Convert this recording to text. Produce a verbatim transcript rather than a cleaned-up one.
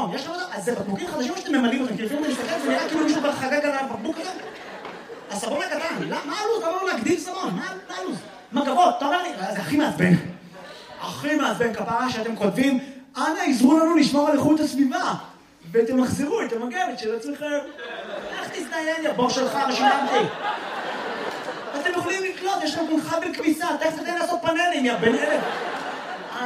סמון. יש לכם אותם? אז זה בקבוקים חדשים שאתם ממלאים אותם, כי לפעמים אני מסתכל, זה נראה כאילו מישהו כבר חגג על הבקבוק הזה. הסבון הקטן, מה הלו"ז? אתה אומר לו להגדיל סמון, מה הלו"ז? מגבות, אתה אומר לי, זה הכי מעצבן. הכי מעצבן כפרה שאתם כותבים, אנא עזרו לנו לשמור על איכות הסביבה. ותמחזרו את המגבת של עצמכם. איך תזדיין, יא בור שלך, שילמתי. אתם יכולים לקלוט, יש לכם חבל כביסה, תכף תתן לעשות פאנלים, יא בן אלף.